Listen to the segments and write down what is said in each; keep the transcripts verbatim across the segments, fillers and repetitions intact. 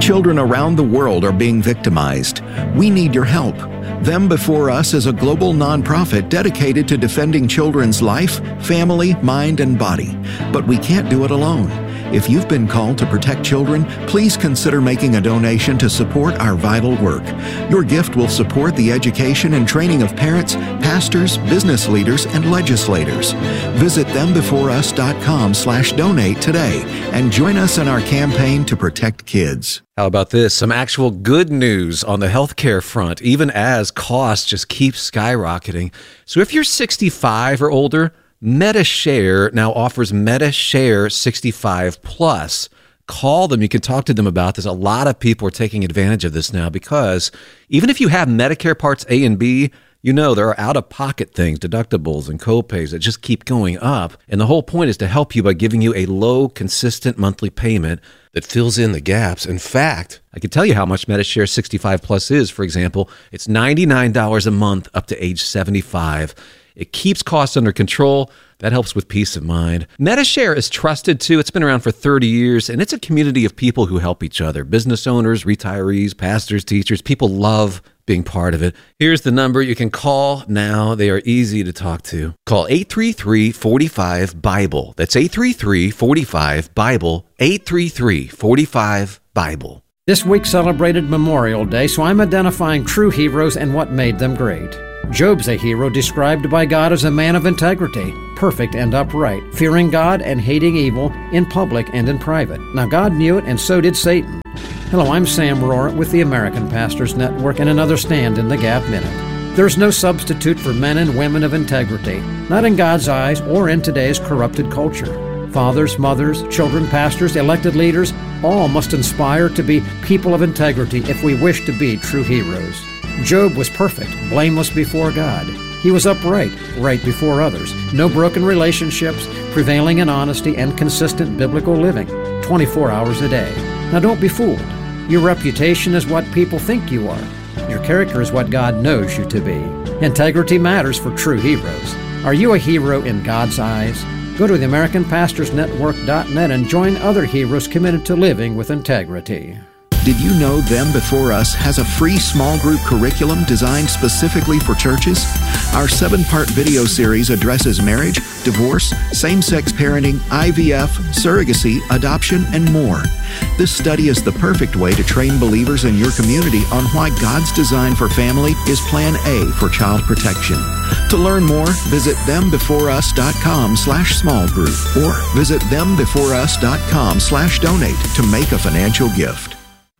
Children around the world are being victimized. We need your help. Them Before Us is a global nonprofit dedicated to defending children's life, family, mind, and body. But we can't do it alone. If you've been called to protect children, please consider making a donation to support our vital work. Your gift will support the education and training of parents, pastors, business leaders, and legislators. Visit them before us dot com slash donate today and join us in our campaign to protect kids. How about this? Some actual good news on the healthcare front, even as costs just keep skyrocketing. So if you're sixty-five or older, MediShare now offers MediShare sixty-five plus. Call them. You can talk to them about this. A lot of people are taking advantage of this now because even if you have Medicare Parts A and B, you know there are out-of-pocket things, deductibles and copays that just keep going up. And the whole point is to help you by giving you a low, consistent monthly payment that fills in the gaps. In fact, I can tell you how much MediShare sixty-five plus is. For example, it's ninety-nine dollars a month up to age seventy-five. It keeps costs under control. That helps with peace of mind. MediShare is trusted too. It's been around for thirty years, and it's a community of people who help each other. Business owners, retirees, pastors, teachers. People love being part of it. Here's the number you can call now. They are easy to talk to. Call eight three three, four five, BIBLE. That's eight three three, four five, BIBLE. eight three three, four five, BIBLE. This week celebrated Memorial Day, so I'm identifying true heroes and what made them great. Job's a hero described by God as a man of integrity, perfect and upright, fearing God and hating evil in public and in private. Now God knew it, and so did Satan. Hello, I'm Sam Rohr with the American Pastors Network and another Stand in the Gap Minute. There's no substitute for men and women of integrity, not in God's eyes or in today's corrupted culture. Fathers, mothers, children, pastors, elected leaders, all must inspire to be people of integrity if we wish to be true heroes. Job was perfect, blameless before God. He was upright, right before others. No broken relationships, prevailing in honesty and consistent biblical living, twenty-four hours a day. Now don't be fooled. Your reputation is what people think you are. Your character is what God knows you to be. Integrity matters for true heroes. Are you a hero in God's eyes? Go to the American Pastors Network dot net and join other heroes committed to living with integrity. Did you know Them Before Us has a free small group curriculum designed specifically for churches? Our seven-part video series addresses marriage, divorce, same-sex parenting, I V F, surrogacy, adoption, and more. This study is the perfect way to train believers in your community on why God's design for family is Plan A for child protection. To learn more, visit them before us dot com slash small group or visit them before us dot com slash donate to make a financial gift.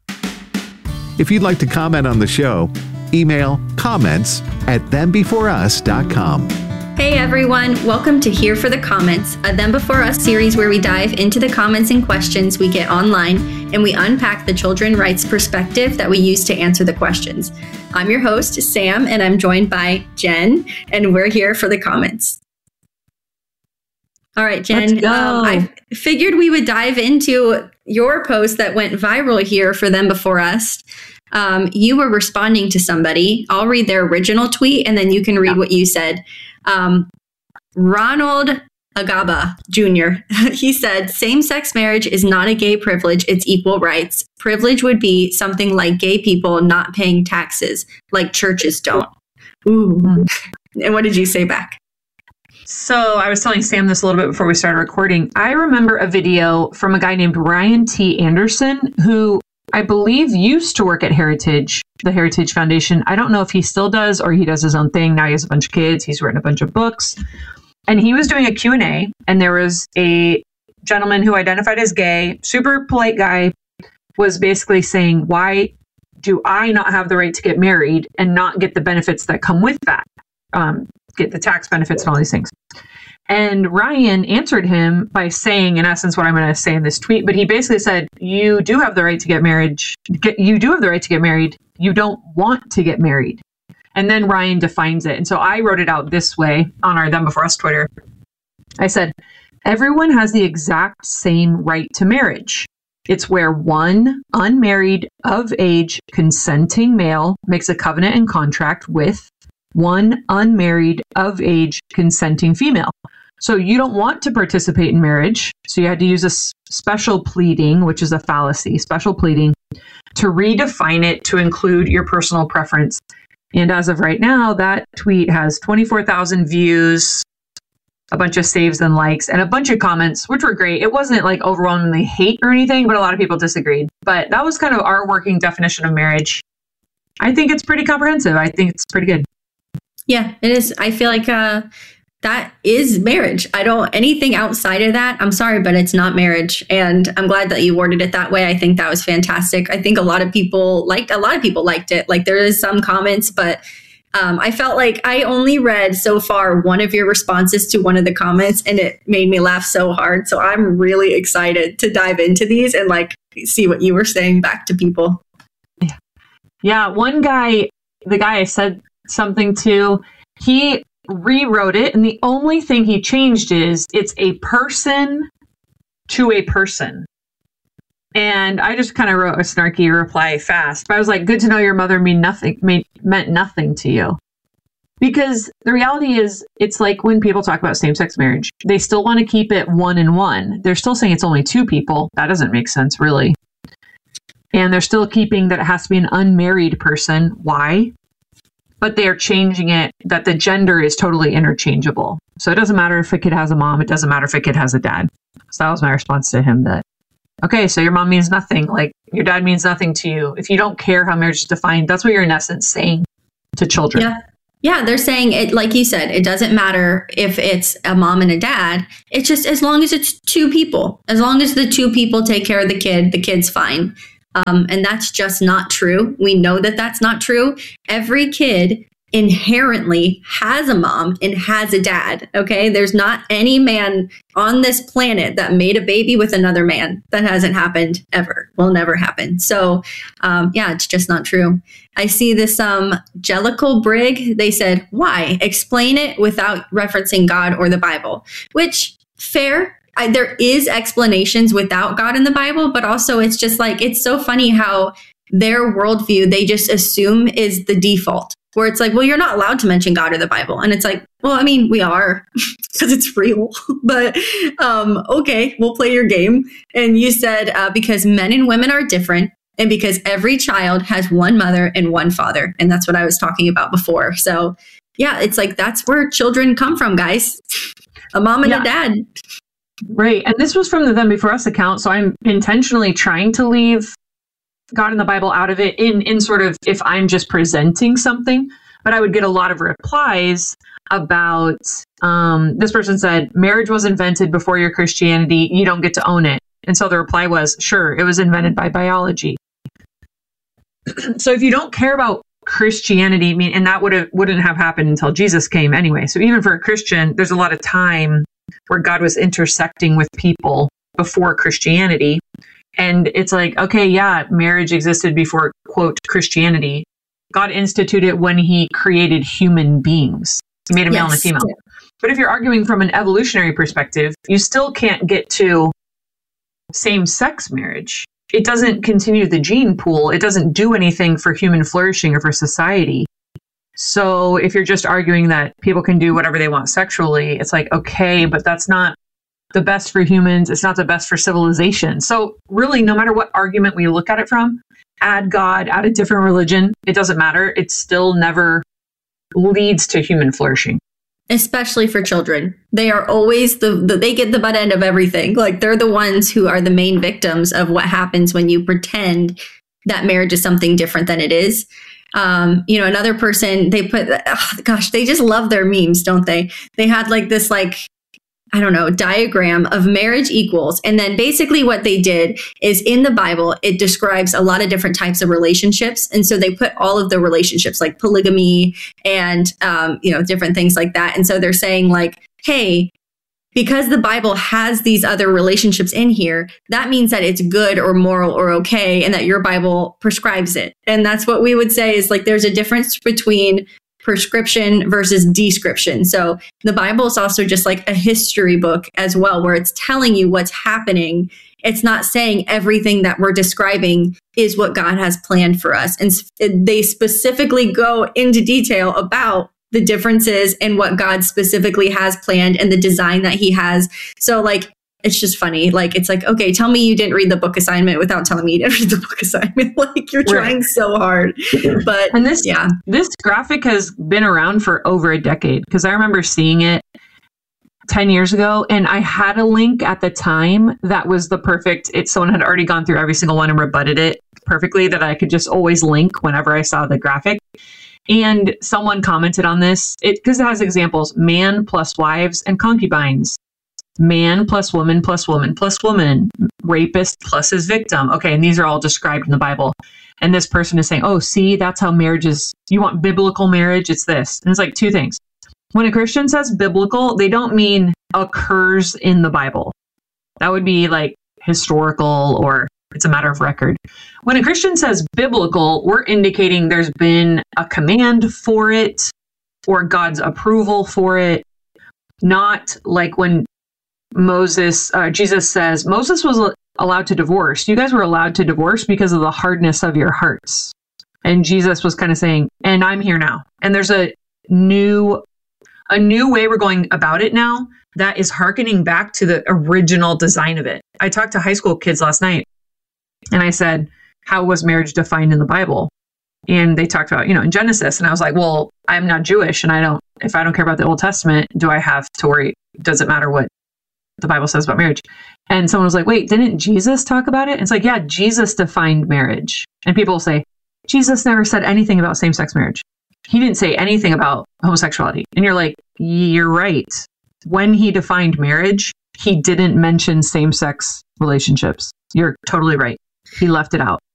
If you'd like to comment on the show, email comments at them before us dot com. Hey everyone, welcome to Here for the Comments, a Them Before Us series where we dive into the comments and questions we get online and we unpack the children's rights perspective that we use to answer the questions. I'm your host, Sam, and I'm joined by Jen, and we're here for the comments. All right, Jen, um, I figured we would dive into your post that went viral here for Them Before Us. Um, you were responding to somebody. I'll read their original tweet and then you can read yeah. what you said. Um, Ronald Agaba Junior He said, same-sex marriage is not a gay privilege, it's equal rights. Privilege would be something like gay people not paying taxes, like churches don't. Ooh. Mm-hmm. And what did you say back? So I was telling Sam this a little bit before we started recording. I remember a video from a guy named Ryan T. Anderson, who I believe used to work at Heritage, the Heritage Foundation. I don't know if he still does or he does his own thing. Now he has a bunch of kids. He's written a bunch of books. And he was doing a Q and A, and there was a gentleman who identified as gay, super polite guy, was basically saying, why do I not have the right to get married and not get the benefits that come with that? Um, get the tax benefits and all these things. And Ryan answered him by saying, in essence, what I'm going to say in this tweet, but he basically said, you do have the right to get married. Get, you do have the right to get married. You don't want to get married. And then Ryan defines it. And so I wrote it out this way on our Them Before Us Twitter. I said, everyone has the exact same right to marriage. It's where one unmarried, of age, consenting male makes a covenant and contract with one unmarried, of age, consenting female. So you don't want to participate in marriage. So you had to use a s- special pleading, which is a fallacy, special pleading to redefine it to include your personal preference. And as of right now, that tweet has twenty-four thousand views, a bunch of saves and likes, and a bunch of comments, which were great. It wasn't like overwhelmingly hate or anything, but a lot of people disagreed. But that was kind of our working definition of marriage. I think it's pretty comprehensive. I think it's pretty good. Yeah, it is. I feel like uh, that is marriage. I don't, anything outside of that, I'm sorry, but it's not marriage. And I'm glad that you worded it that way. I think that was fantastic. I think a lot of people liked, a lot of people liked it. Like there is some comments, but um, I felt like I only read so far one of your responses to one of the comments, and it made me laugh so hard. So I'm really excited to dive into these and like see what you were saying back to people. Yeah. Yeah. One guy, the guy I said something to, he rewrote it, and the only thing he changed is it's a person to a person. And I just kind of wrote a snarky reply fast, but I was like, good to know your mother mean nothing, mean, meant nothing to you. Because the reality is, it's like when people talk about same-sex marriage, they still want to keep it one and one. They're still saying it's only two people. That doesn't make sense, really. And they're still keeping that it has to be an unmarried person. Why? But they are changing it that the gender is totally interchangeable. So it doesn't matter if a kid has a mom. It doesn't matter if a kid has a dad. So that was my response to him, that, okay, so your mom means nothing. Like your dad means nothing to you. If you don't care how marriage is defined, that's what you're in essence saying to children. Yeah. Yeah, they're saying it, like you said, it doesn't matter if it's a mom and a dad. It's just as long as it's two people, as long as the two people take care of the kid, the kid's fine. Um, and that's just not true. We know that that's not true. Every kid inherently has a mom and has a dad. Okay. There's not any man on this planet that made a baby with another man. That hasn't happened ever. Will never happen. So, um, yeah, it's just not true. I see this, um, Jellicle Brig. They said, why? Explain it without referencing God or the Bible, which fair. I, there is explanations without God in the Bible, but also it's just like, it's so funny how their worldview, they just assume is the default, where it's like, well, you're not allowed to mention God or the Bible. And it's like, well, I mean, we are because it's real, but um, okay, we'll play your game. And you said, uh, because men and women are different, and because every child has one mother and one father. And that's what I was talking about before. So yeah, it's like, that's where children come from, guys. A mom and yeah. a dad. Right. And this was from the Them Before Us account. So I'm intentionally trying to leave God and the Bible out of it in, in sort of if I'm just presenting something. But I would get a lot of replies about, um, this person said, marriage was invented before your Christianity. You don't get to own it. And so the reply was, sure, it was invented by biology. So if you don't care about Christianity, I mean, and that would have, wouldn't have happened until Jesus came anyway. So even for a Christian, there's a lot of time where God was intersecting with people before Christianity. And it's like, okay, yeah, marriage existed before, quote, Christianity. God instituted when he created human beings. He made a male yes. and a female. But if you're arguing from an evolutionary perspective, you still can't get to same-sex marriage. It doesn't continue the gene pool. It doesn't do anything for human flourishing or for society. So if you're just arguing that people can do whatever they want sexually, it's like, okay, but that's not the best for humans. It's not the best for civilization. So really, no matter what argument we look at it from, add God, add a different religion, it doesn't matter. It still never leads to human flourishing. Especially for children. They are always the, the, they get the butt end of everything. Like they're the ones who are the main victims of what happens when you pretend that marriage is something different than it is. Um, you know, another person, they put, oh, gosh, they just love their memes, don't they? They had like this, like, I don't know, diagram of marriage equals. And then basically what they did is in the Bible, it describes a lot of different types of relationships. And so they put all of the relationships like polygamy and, um, you know, different things like that. And so they're saying like, hey, because the Bible has these other relationships in here, that means that it's good or moral or okay, and that your Bible prescribes it. And that's what we would say is like, there's a difference between prescription versus description. So the Bible is also just like a history book as well, where it's telling you what's happening. It's not saying everything that we're describing is what God has planned for us. And they specifically go into detail about the differences in what God specifically has planned and the design that he has. So like, it's just funny. Like, it's like, okay, tell me you didn't read the book assignment without telling me you didn't read the book assignment. Like, you're trying right. so hard. But and this, yeah, this graphic has been around for over a decade, because I remember seeing it ten years ago, and I had a link at the time that was the perfect, it, someone had already gone through every single one and rebutted it perfectly, that I could just always link whenever I saw the graphic. And someone commented on this, it because it has examples: man plus wives and concubines, man plus woman plus woman plus woman, rapist plus his victim. Okay, and these are all described in the Bible. And this person is saying, oh, see, that's how marriage is. You want biblical marriage? It's this. And it's like two things. When a Christian says biblical, they don't mean occurs in the Bible. That would be like historical, or it's a matter of record. When a Christian says biblical, we're indicating there's been a command for it or God's approval for it. Not like when Moses, uh, Jesus says, Moses was allowed to divorce. You guys were allowed to divorce because of the hardness of your hearts. And Jesus was kind of saying, and I'm here now. And there's a new, a new way we're going about it now that is hearkening back to the original design of it. I talked to high school kids last night, and I said, how was marriage defined in the Bible? And they talked about, you know, in Genesis. And I was like, well, I'm not Jewish, and I don't, if I don't care about the Old Testament, do I have to worry? Does it matter what the Bible says about marriage? And someone was like, wait, didn't Jesus talk about it? And it's like, yeah, Jesus defined marriage. And people will say, Jesus never said anything about same-sex marriage. He didn't say anything about homosexuality. And you're like, you're right. When he defined marriage, he didn't mention same-sex relationships. You're totally right. He left it out.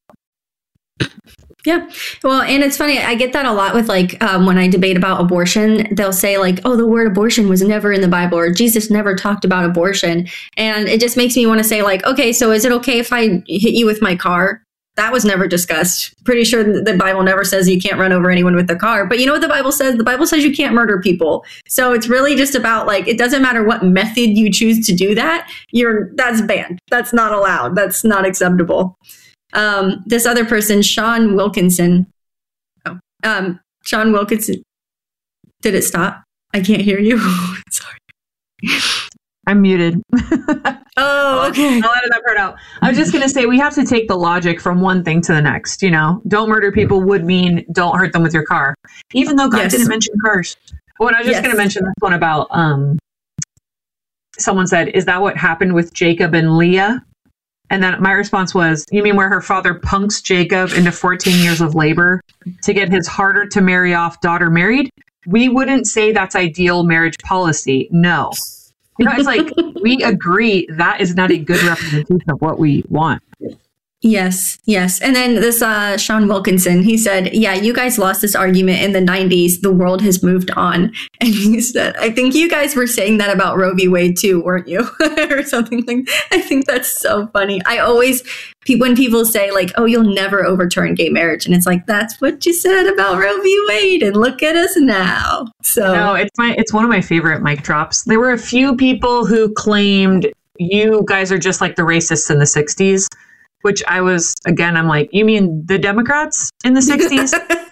Yeah. Well, and it's funny. I get that a lot with like um, when I debate about abortion, they'll say like, oh, the word abortion was never in the Bible, or Jesus never talked about abortion. And it just makes me want to say like, okay, so is it okay if I hit you with my car? That was never discussed. Pretty sure the Bible never says you can't run over anyone with the car. But you know what the Bible says? The Bible says you can't murder people. So it's really just about like, it doesn't matter what method you choose to do that. You're that's banned. That's not allowed. That's not acceptable. Um, this other person, Sean Wilkinson. Oh, um, Sean Wilkinson. Did it stop? I can't hear you. Sorry. I'm muted. Oh, okay. I'll edit that part out. I was just going to say, we have to take the logic from one thing to the next. You know, don't murder people would mean don't hurt them with your car, even though God yes. didn't mention cars. Oh, and I was just yes. going to mention this one about, um, someone said, is that what happened with Jacob and Leah? And then my response was, you mean where her father punks Jacob into fourteen years of labor to get his harder to marry off daughter married? We wouldn't say that's ideal marriage policy. No. You know, it's like, we agree that is not a good representation of what we want. Yes, yes. And then this uh, Sean Wilkinson, he said, yeah, you guys lost this argument in the nineties. The world has moved on. And he said, I think you guys were saying that about Roe v. Wade too, weren't you? Or something like that. I think that's so funny. I always, when people say like, oh, you'll never overturn gay marriage. And it's like, that's what you said about Roe v. Wade. And look at us now. So no, it's my, it's one of my favorite mic drops. There were a few people who claimed you guys are just like the racists in the sixties. Which I was, again, I'm like, you mean the Democrats in the sixties?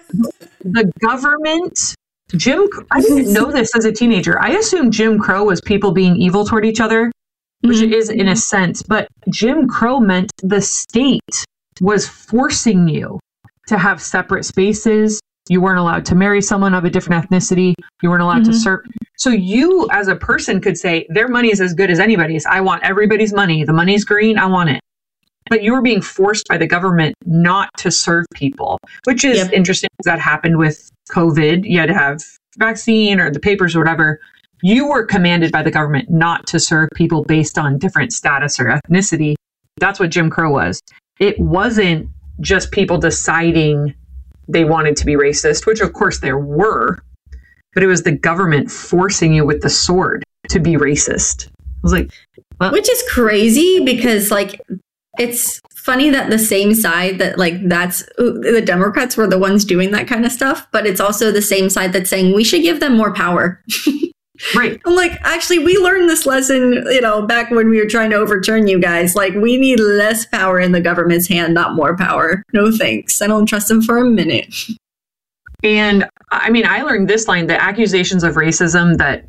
The government? Jim, I didn't know this as a teenager. I assumed Jim Crow was people being evil toward each other, which mm-hmm. it is in a sense. But Jim Crow meant the state was forcing you to have separate spaces. You weren't allowed to marry someone of a different ethnicity. You weren't allowed mm-hmm. to serve. So you, as a person, could say, their money is as good as anybody's. I want everybody's money. The money's green. I want it. But you were being forced by the government not to serve people, which is yep. interesting because that happened with COVID. You had to have vaccine or the papers or whatever. You were commanded by the government not to serve people based on different status or ethnicity. That's what Jim Crow was. It wasn't just people deciding they wanted to be racist, which of course there were, but it was the government forcing you with the sword to be racist. I was like, well, which is crazy because like, it's funny that the same side that like that's the Democrats were the ones doing that kind of stuff, but it's also the same side that's saying we should give them more power. Right. I'm like, actually, we learned this lesson, you know, back when we were trying to overturn you guys. Like, we need less power in the government's hand, not more power. No thanks. I don't trust them for a minute. And I mean, I learned this line, the accusations of racism that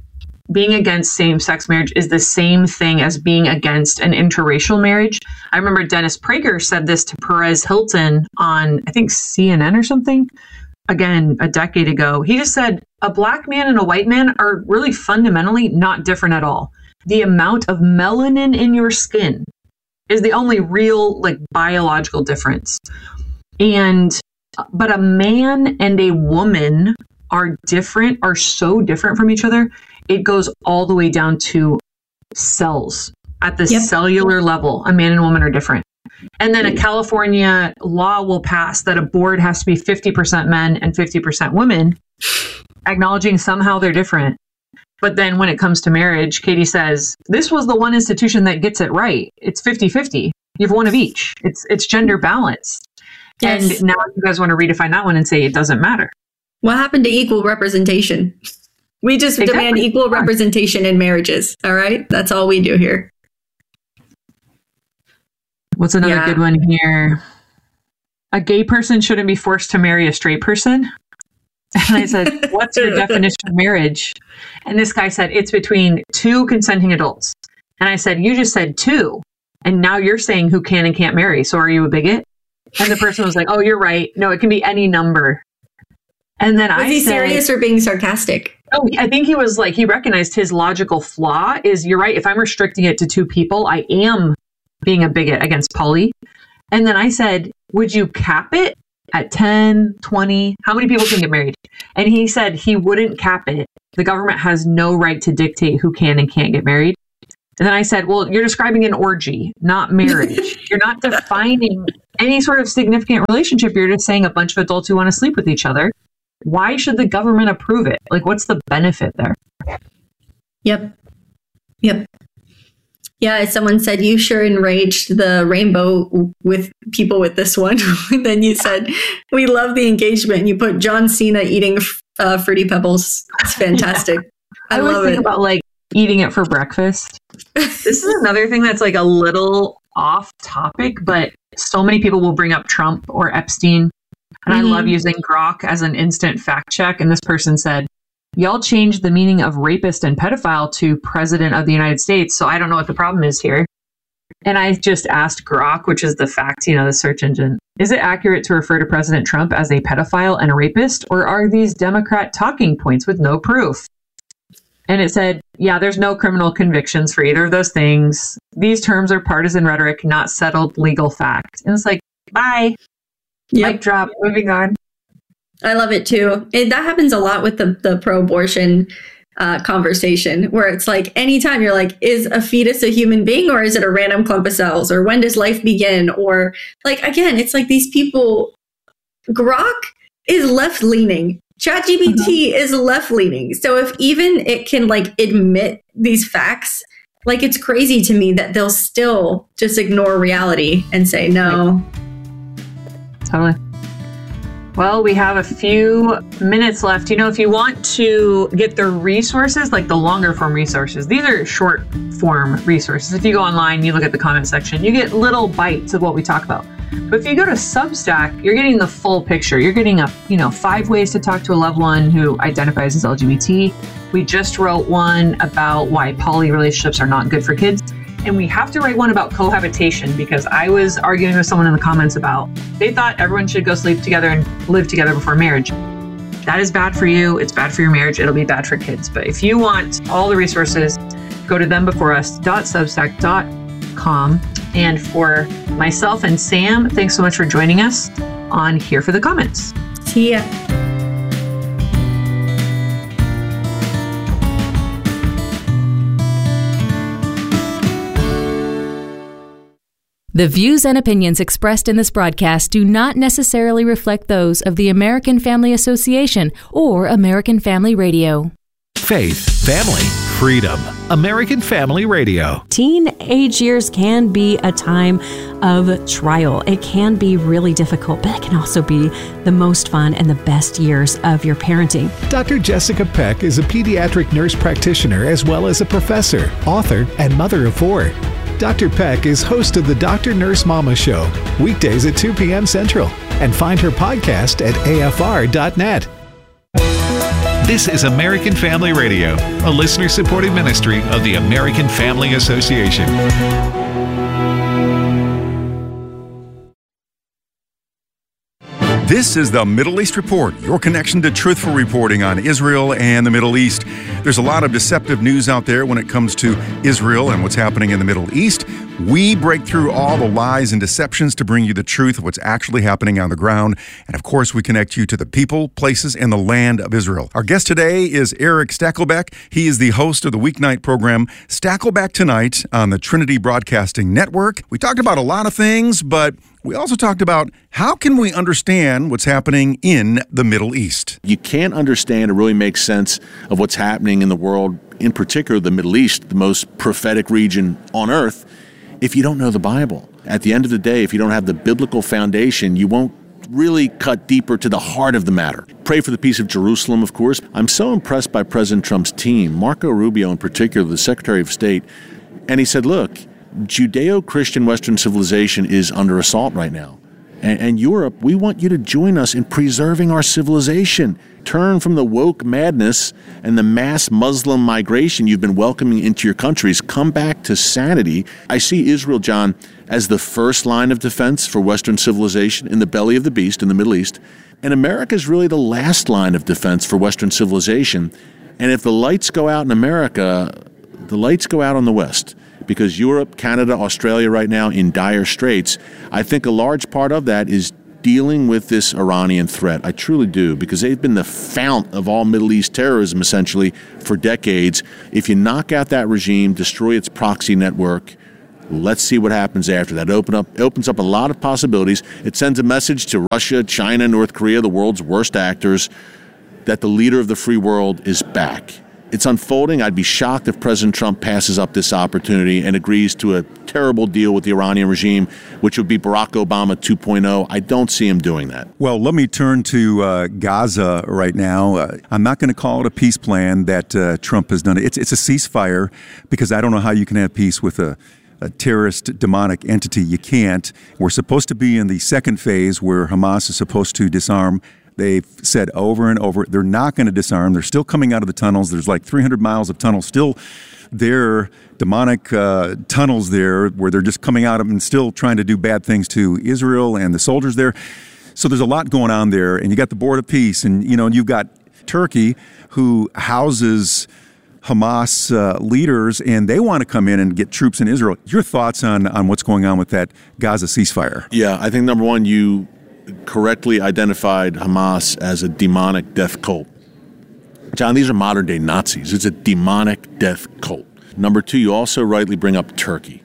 being against same-sex marriage is the same thing as being against an interracial marriage. I remember Dennis Prager said this to Perez Hilton on, I think, C N N or something, again, a decade ago. He just said, a black man and a white man are really fundamentally not different at all. The amount of melanin in your skin is the only real, like, biological difference. And, but a man and a woman are different, are so different from each other. It goes all the way down to cells. At the yep. cellular level, a man and a woman are different. And then a California law will pass that a board has to be fifty percent men and fifty percent women, acknowledging somehow they're different. But then when it comes to marriage, Katie says, this was the one institution that gets it right. It's fifty-fifty. You have one of each. It's it's gender balanced. Yes. And now you guys want to redefine that one and say it doesn't matter. What happened to equal representation? We just exactly. demand equal representation in marriages. All right. That's all we do here. What's another yeah. good one here? A gay person shouldn't be forced to marry a straight person. And I said, what's your definition of marriage? And this guy said, it's between two consenting adults. And I said, you just said two. And now you're saying who can and can't marry. So are you a bigot? And the person was like, oh, you're right. No, it can be any number. And then was I he said, serious or being sarcastic? Oh, I think he was like, he recognized his logical flaw is, you're right. If I'm restricting it to two people, I am being a bigot against poly. And then I said, would you cap it at ten, twenty? How many people can get married? And he said he wouldn't cap it. The government has no right to dictate who can and can't get married. And then I said, well, you're describing an orgy, not marriage. You're not defining any sort of significant relationship. You're just saying a bunch of adults who want to sleep with each other. Why should the government approve it? Like, what's the benefit there? Yep. Yep. Yeah, someone said, you sure enraged the rainbow with people with this one. Then you said, we love the engagement. And you put John Cena eating uh, Fruity Pebbles. It's fantastic. I, I love always think it. about, like, eating it for breakfast. This is another thing that's, like, a little off topic, but so many people will bring up Trump or Epstein. And mm-hmm. I love using Grok as an instant fact check. And this person said, y'all changed the meaning of rapist and pedophile to president of the United States. So I don't know what the problem is here. And I just asked Grok, which is the fact, you know, the search engine, is it accurate to refer to President Trump as a pedophile and a rapist? Or are these Democrat talking points with no proof? And it said, yeah, there's no criminal convictions for either of those things. These terms are partisan rhetoric, not settled legal fact. And it's like, bye. Yep. Mic drop. Moving on. I love it too. It, that happens a lot with the, the pro-abortion uh, conversation, where it's like, anytime you're like, is a fetus a human being or is it a random clump of cells? Or when does life begin? Or like, again, it's like these people, Grok is left-leaning. ChatGPT mm-hmm. is left-leaning. So if even it can like admit these facts, like it's crazy to me that they'll still just ignore reality and say no. Totally. Well, we have a few minutes left. You know, if you want to get the resources, like the longer form resources, these are short form resources. If you go online, you look at the comment section, you get little bites of what we talk about. But if you go to Substack, you're getting the full picture. You're getting a, you know, five ways to talk to a loved one who identifies as L G B T. We just wrote one about why poly relationships are not good for kids. And we have to write one about cohabitation, because I was arguing with someone in the comments about, they thought everyone should go sleep together and live together before marriage. That is bad for you. It's bad for your marriage. It'll be bad for kids. But if you want all the resources, go to them before us dot substack dot com. And for myself and Sam, thanks so much for joining us on Here for the Comments. See ya. The views and opinions expressed in this broadcast do not necessarily reflect those of the American Family Association or American Family Radio. Faith, family, freedom. American Family Radio. Teenage years can be a time of trial. It can be really difficult, but it can also be the most fun and the best years of your parenting. Doctor Jessica Peck is a pediatric nurse practitioner as well as a professor, author, and mother of four. Doctor Peck is host of the Doctor Nurse Mama Show, weekdays at two p.m. Central, and find her podcast at A F R dot net. This is American Family Radio, a listener-supported ministry of the American Family Association. This is the Middle East Report, your connection to truthful reporting on Israel and the Middle East. There's a lot of deceptive news out there when it comes to Israel and what's happening in the Middle East. We break through all the lies and deceptions to bring you the truth of what's actually happening on the ground. And of course, we connect you to the people, places, and the land of Israel. Our guest today is Eric Stakelbeck. He is the host of the weeknight program Stakelbeck Tonight on the Trinity Broadcasting Network. We talked about a lot of things, but we also talked about how can we understand what's happening in the Middle East. You can't understand or really make sense of what's happening in the world, in particular the Middle East, the most prophetic region on earth, if you don't know the Bible. At the end of the day, if you don't have the biblical foundation, you won't really cut deeper to the heart of the matter. Pray for the peace of Jerusalem, of course. I'm so impressed by President Trump's team, Marco Rubio in particular, the Secretary of State, and he said, look, Judeo-Christian Western civilization is under assault right now. And, and Europe, we want you to join us in preserving our civilization. Turn from the woke madness and the mass Muslim migration you've been welcoming into your countries. Come back to sanity. I see Israel, John, as the first line of defense for Western civilization in the belly of the beast in the Middle East. And America is really the last line of defense for Western civilization. And if the lights go out in America, the lights go out on the West. Because Europe, Canada, Australia right now in dire straits. I think a large part of that is dealing with this Iranian threat. I truly do, because they've been the fount of all Middle East terrorism, essentially, for decades. If you knock out that regime, destroy its proxy network, let's see what happens after that. Open up, opens up a lot of possibilities. It sends a message to Russia, China, North Korea, the world's worst actors, that the leader of the free world is back. It's unfolding. I'd be shocked if President Trump passes up this opportunity and agrees to a terrible deal with the Iranian regime, which would be Barack Obama two point oh. I don't see him doing that. Well, let me turn to uh, Gaza right now. Uh, I'm not going to call it a peace plan that uh, Trump has done. It's, it's a ceasefire, because I don't know how you can have peace with a a terrorist demonic entity. You can't. We're supposed to be in the second phase where Hamas is supposed to disarm. They've said over and over, they're not going to disarm. They're still coming out of the tunnels. There's like three hundred miles of tunnels still there, demonic uh, tunnels there, where they're just coming out of and still trying to do bad things to Israel and the soldiers there. So there's a lot going on there. And you got the Board of Peace, and you know, and you've got Turkey, who houses Hamas uh, leaders, and they want to come in and get troops in Israel. Your thoughts on, on what's going on with that Gaza ceasefire? Yeah, I think number one, you correctly identified Hamas as a demonic death cult. John, these are modern-day Nazis. It's a demonic death cult. Number two, you also rightly bring up Turkey.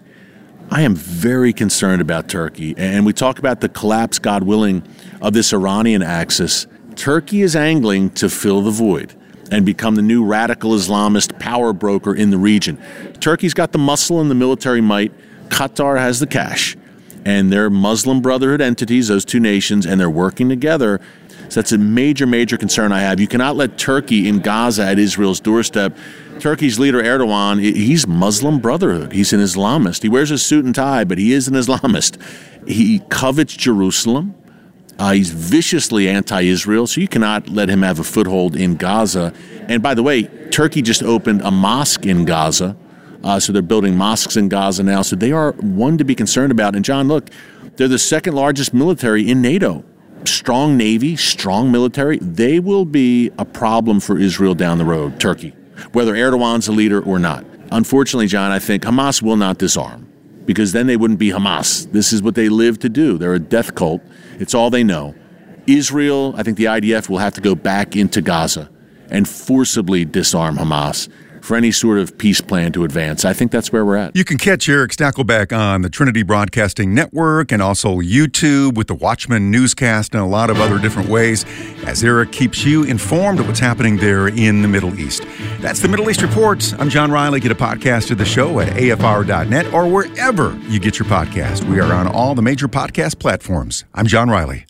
I am very concerned about Turkey, and we talk about the collapse, God willing, of this Iranian axis. Turkey is angling to fill the void and become the new radical Islamist power broker in the region. Turkey's got the muscle and the military might. Qatar has the cash. And they're Muslim Brotherhood entities, those two nations, and they're working together. So that's a major, major concern I have. You cannot let Turkey in Gaza at Israel's doorstep. Turkey's leader, Erdogan, he's Muslim Brotherhood. He's an Islamist. He wears a suit and tie, but he is an Islamist. He covets Jerusalem. Uh, he's viciously anti-Israel, so you cannot let him have a foothold in Gaza. And by the way, Turkey just opened a mosque in Gaza. Uh, so they're building mosques in Gaza now. So they are one to be concerned about. And John, look, they're the second largest military in NATO. Strong Navy, strong military. They will be a problem for Israel down the road, Turkey, whether Erdogan's a leader or not. Unfortunately, John, I think Hamas will not disarm, because then they wouldn't be Hamas. This is what they live to do. They're a death cult. It's all they know. Israel, I think the I D F will have to go back into Gaza and forcibly disarm Hamas for any sort of peace plan to advance. I think that's where we're at. You can catch Eric Stakelbeck on the Trinity Broadcasting Network and also YouTube with the Watchman newscast and a lot of other different ways as Eric keeps you informed of what's happening there in the Middle East. That's the Middle East Report. I'm John Riley. Get a podcast of the show at A F R dot net or wherever you get your podcast. We are on all the major podcast platforms. I'm John Riley.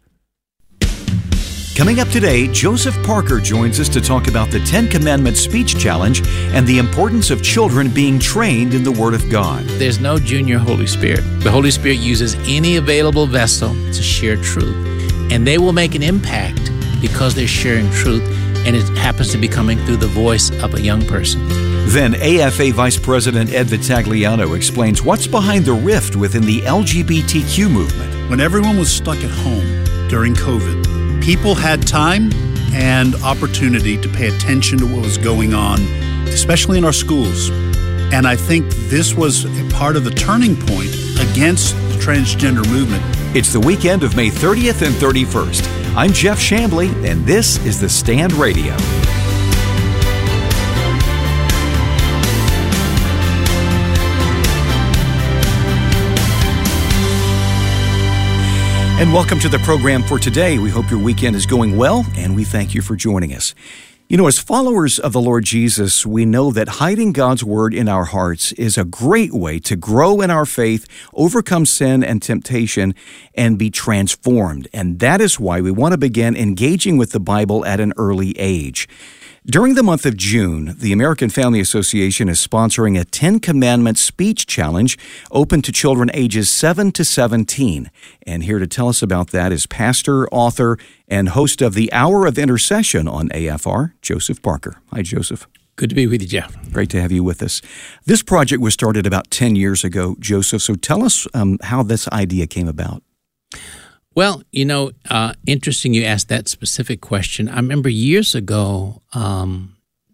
Coming up today, Joseph Parker joins us to talk about the Ten Commandments Speech Challenge and the importance of children being trained in the Word of God. There's no junior Holy Spirit. The Holy Spirit uses any available vessel to share truth, and they will make an impact because they're sharing truth and it happens to be coming through the voice of a young person. Then A F A Vice President Ed Vitagliano explains what's behind the rift within the L G B T Q movement. When everyone was stuck at home during COVID, people had time and opportunity to pay attention to what was going on, especially in our schools. And I think this was a part of the turning point against the transgender movement. It's the weekend of May thirtieth and thirty-first. I'm Jeff Chambly, and this is The Stand Radio. And welcome to the program for today. We hope your weekend is going well, and we thank you for joining us. You know, as followers of the Lord Jesus, we know that hiding God's Word in our hearts is a great way to grow in our faith, overcome sin and temptation, and be transformed. And that is why we want to begin engaging with the Bible at an early age. During the month of June, the American Family Association is sponsoring a Ten Commandments speech challenge open to children ages seven to seventeen. And here to tell us about that is pastor, author, and host of the Hour of Intercession on A F R, Joseph Parker. Hi, Joseph. Good to be with you, Jeff. Great to have you with us. This project was started about ten years ago, Joseph, so tell us um, how this idea came about. Well, you know, uh, interesting you asked that specific question. I remember years ago, um,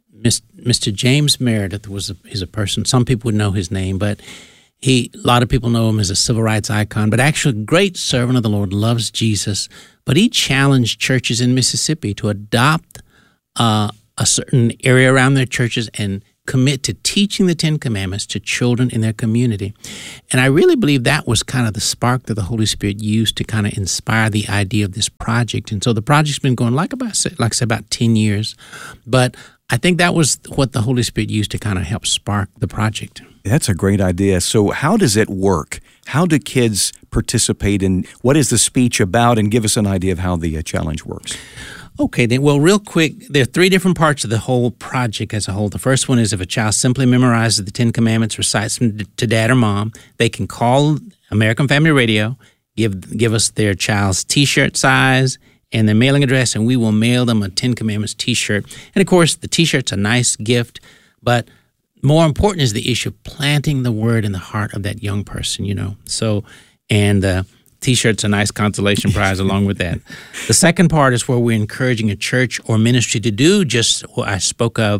Mister James Meredith was a, is a person, some people would know his name, but he a lot of people know him as a civil rights icon, but actually a great servant of the Lord, loves Jesus. But he challenged churches in Mississippi to adopt uh, a certain area around their churches and commit to teaching the Ten Commandments to children in their community. And I really believe that was kind of the spark that the Holy Spirit used to kind of inspire the idea of this project. And so the project's been going like about, like I said, about ten years. But I think that was what the Holy Spirit used to kind of help spark the project. That's a great idea. So how does it work? How do kids participate in what is the speech about? And give us an idea of how the uh, challenge works. Okay, then, well, real quick, there are three different parts of the whole project as a whole. The first one is if a child simply memorizes the Ten Commandments, recites them to dad or mom, they can call American Family Radio, give give us their child's T-shirt size and their mailing address, and we will mail them a Ten Commandments T-shirt. And, of course, the T-shirt's a nice gift, but more important is the issue of planting the Word in the heart of that young person, you know. So, and uh T-shirt's a nice consolation prize along with that. The second part is where we're encouraging a church or ministry to do just what I spoke of,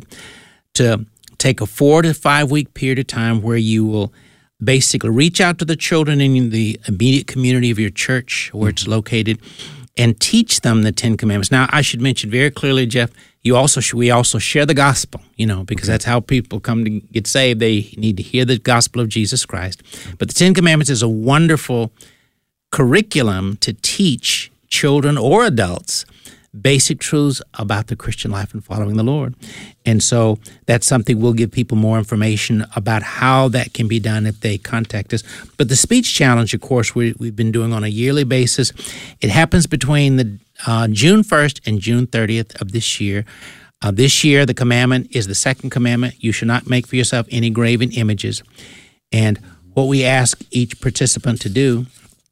to take a four to five week period of time where you will basically reach out to the children in the immediate community of your church where it's located and teach them the Ten Commandments. Now, I should mention very clearly, Jeff, you also we also share the gospel, you know, because that's how people come to get saved. They need to hear the gospel of Jesus Christ. But the Ten Commandments is a wonderful curriculum to teach children or adults basic truths about the Christian life and following the Lord. And so that's something we'll give people more information about how that can be done if they contact us. But the speech challenge, of course, we, we've been doing on a yearly basis. It happens between the uh, June first and June thirtieth of this year. Uh, this year, the commandment is the second commandment. You should not make for yourself any graven images. And what we ask each participant to do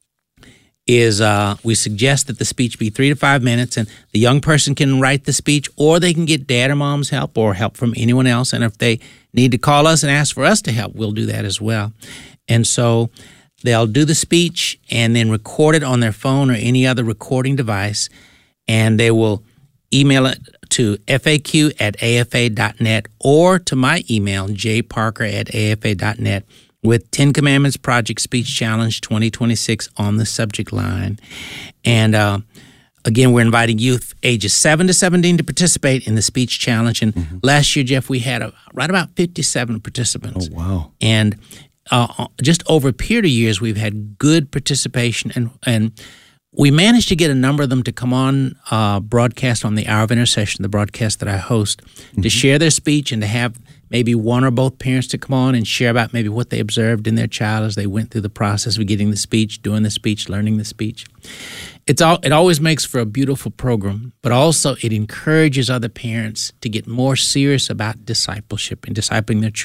is uh, we suggest that the speech be three to five minutes, and the young person can write the speech, or they can get dad or mom's help or help from anyone else. And if they need to call us and ask for us to help, we'll do that as well. And so they'll do the speech and then record it on their phone or any other recording device, and they will email it to F A Q at A F A dot net or to my email, j parker at A F A dot net. with Ten Commandments Project Speech Challenge twenty twenty-six on the subject line. And uh, again, we're inviting youth ages seven to seventeen to participate in the speech challenge. And mm-hmm. last year, Jeff, we had a, right about fifty-seven participants. Oh, wow. And uh, just over a period of years, we've had good participation. And, and we managed to get a number of them to come on uh, broadcast on the Hour of Intercession, the broadcast that I host, mm-hmm. to share their speech and to have maybe one or both parents to come on and share about maybe what they observed in their child as they went through the process of getting the speech, doing the speech, learning the speech. It's all, it always makes for a beautiful program, but also it encourages other parents to get more serious about discipleship and discipling their children.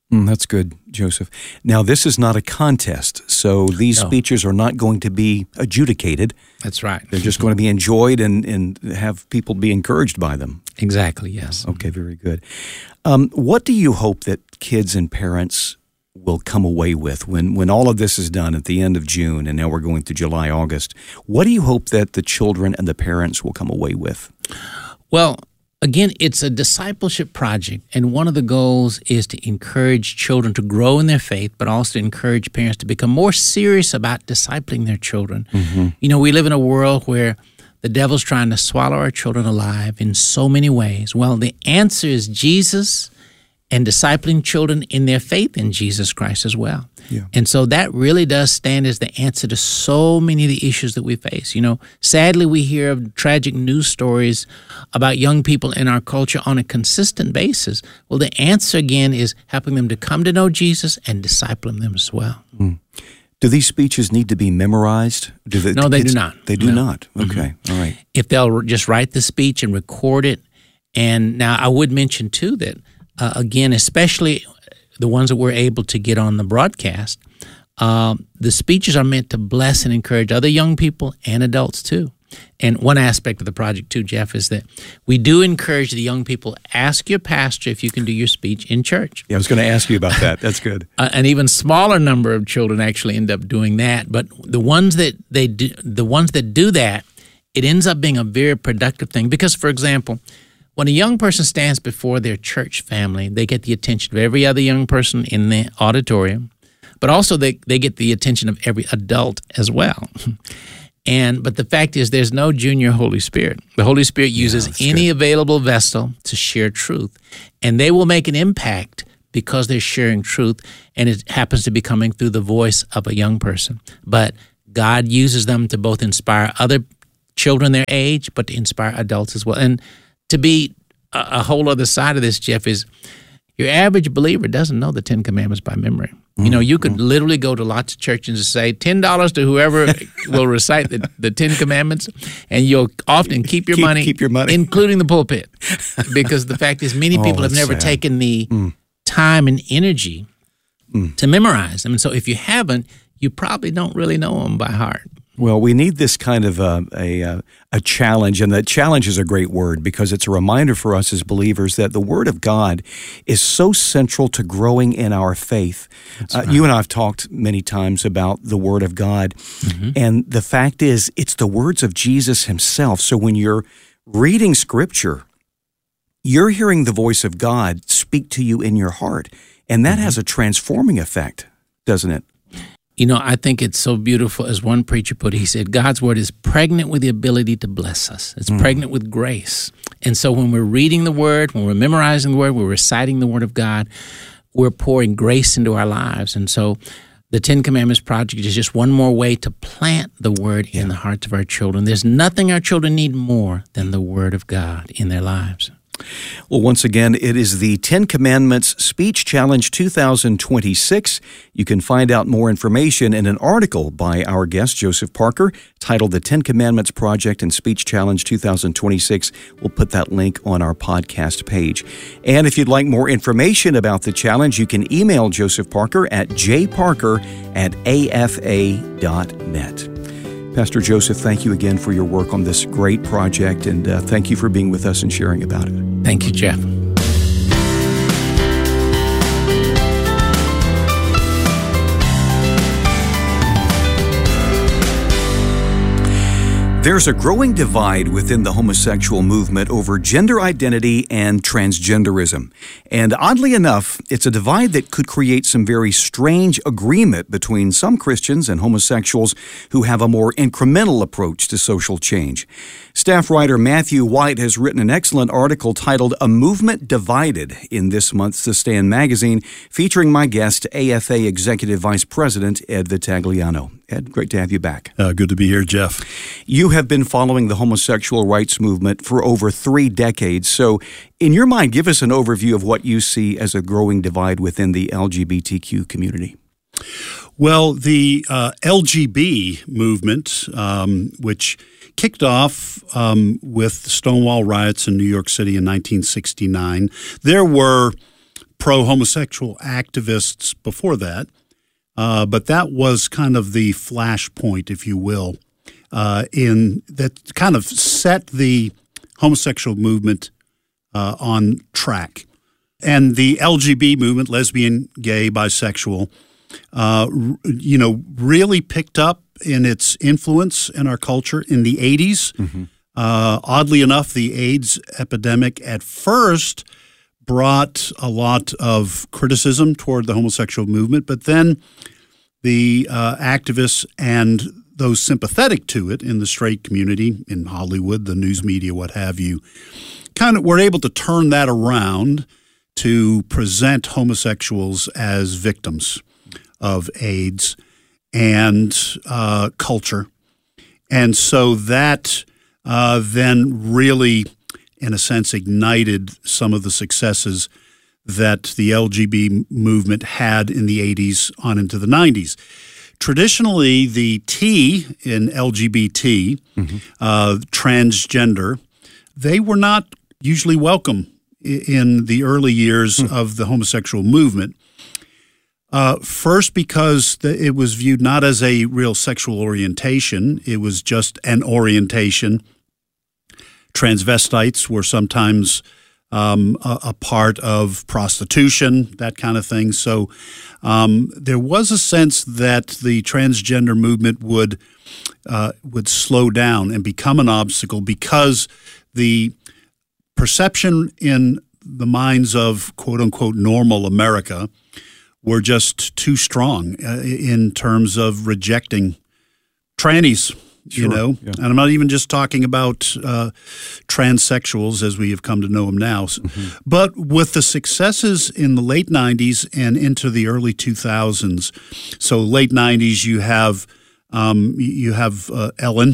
Mm, that's good, Joseph. Now, this is not a contest, so these No. speeches are not going to be adjudicated. That's right. They're just going to be enjoyed and, and have people be encouraged by them. Exactly, yes. Okay, very good. Um, what do you hope that kids and parents will come away with when, when all of this is done at the end of June, and now we're going through July, August? What do you hope that the children and the parents will come away with? Well, again, it's a discipleship project, and one of the goals is to encourage children to grow in their faith, but also to encourage parents to become more serious about discipling their children. Mm-hmm. You know, we live in a world where the devil's trying to swallow our children alive in so many ways. Well, the answer is Jesus and discipling children in their faith in Jesus Christ as well. Yeah. And so that really does stand as the answer to so many of the issues that we face. You know, sadly, we hear of tragic news stories about young people in our culture on a consistent basis. Well, the answer, again, is helping them to come to know Jesus and discipling them as well. Mm. Do these speeches need to be memorized? Do the, no, they kids, do not. They do no. not. Okay, mm-hmm. All right. If they'll just write the speech and record it. And now I would mention, too, that, uh, again, especially the ones that we're able to get on the broadcast, um, the speeches are meant to bless and encourage other young people and adults, too. And one aspect of the project, too, Jeff, is that we do encourage the young people, ask your pastor if you can do your speech in church. Yeah, I was going to ask you about that. That's good. uh, an even smaller number of children actually end up doing that. But the ones that they do, the ones that do that, it ends up being a very productive thing. Because, for example, when a young person stands before their church family, they get the attention of every other young person in the auditorium, but also they, they get the attention of every adult as well. And but the fact is, there's no junior Holy Spirit. The Holy Spirit uses yeah, any good. available vessel to share truth, and they will make an impact because they're sharing truth, and it happens to be coming through the voice of a young person. But God uses them to both inspire other children their age, but to inspire adults as well. And to be a, a whole other side of this, Jeff, is your average believer doesn't know the Ten Commandments by memory. You know, you could literally go to lots of churches and say ten dollars to whoever will recite the, the Ten Commandments, and you'll often keep your keep, money, keep your money, including the pulpit. Because the fact is, many people oh, have never sad. taken the mm. time and energy mm. to memorize them. And so if you haven't, you probably don't really know them by heart. Well, we need this kind of a, a a challenge, and that challenge is a great word because it's a reminder for us as believers that the Word of God is so central to growing in our faith. Uh, right. You and I have talked many times about the Word of God, mm-hmm. and the fact is it's the words of Jesus himself. So when you're reading Scripture, you're hearing the voice of God speak to you in your heart, and that mm-hmm. has a transforming effect, doesn't it? You know, I think it's so beautiful, as one preacher put it. He said, God's Word is pregnant with the ability to bless us. It's mm. pregnant with grace. And so when we're reading the Word, when we're memorizing the Word, we're reciting the Word of God, we're pouring grace into our lives. And so the Ten Commandments Project is just one more way to plant the Word yeah. in the hearts of our children. There's nothing our children need more than the Word of God in their lives. Well, once again, it is the Ten Commandments Speech Challenge two thousand twenty-six. You can find out more information in an article by our guest, Joseph Parker, titled The Ten Commandments Project and Speech Challenge two thousand twenty-six. We'll put that link on our podcast page. And if you'd like more information about the challenge, you can email Joseph Parker at j parker at a f a dot net. Pastor Joseph, thank you again for your work on this great project, and uh, thank you for being with us and sharing about it. Thank you, Jeff. There's a growing divide within the homosexual movement over gender identity and transgenderism. And oddly enough, it's a divide that could create some very strange agreement between some Christians and homosexuals who have a more incremental approach to social change. Staff writer Matthew White has written an excellent article titled A Movement Divided in this month's The Stand magazine, featuring my guest, A F A Executive Vice President Ed Vitagliano. Ed, great to have you back. Uh, good to be here, Jeff. You have been following the homosexual rights movement for over three decades. So, in your mind, give us an overview of what you see as a growing divide within the L G B T Q community. Well, the uh, L G B movement, um, which kicked off um, with the Stonewall riots in New York City in nineteen sixty-nine, there were pro-homosexual activists before that, uh, but that was kind of the flashpoint, if you will, uh, in that kind of set the homosexual movement uh, on track. And the L G B movement, lesbian, gay, bisexual, uh, you know, really picked up in its influence in our culture in the eighties. Mm-hmm. Uh, oddly enough, the AIDS epidemic at first brought a lot of criticism toward the homosexual movement, but then the uh, activists and those sympathetic to it in the straight community, in Hollywood, the news media, what have you, kind of were able to turn that around to present homosexuals as victims of AIDS and uh, culture. And so that uh, then really, in a sense, ignited some of the successes that the L G B T movement had in the eighties on into the nineties. Traditionally, the T in L G B T, mm-hmm. uh, transgender, they were not usually welcome in the early years mm. of the homosexual movement. Uh, first, because the, it was viewed not as a real sexual orientation, it was just an orientation. Transvestites were sometimes um, a, a part of prostitution, that kind of thing. So um, there was a sense that the transgender movement would uh, would slow down and become an obstacle because the perception in the minds of quote-unquote normal America were just too strong uh, in terms of rejecting trannies, sure, you know. Yeah. And I'm not even just talking about uh, transsexuals as we have come to know them now. Mm-hmm. But with the successes in the late nineties and into the early two thousands, so late nineties you have, um, you have uh, Ellen,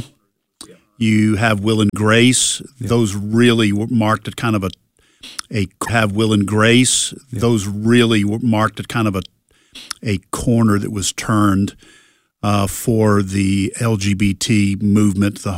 you have Will and Grace. Yeah. Those really marked it kind of a, a have Will and Grace. Yeah. Those really marked it kind of a, a corner that was turned uh, for the L G B T movement, the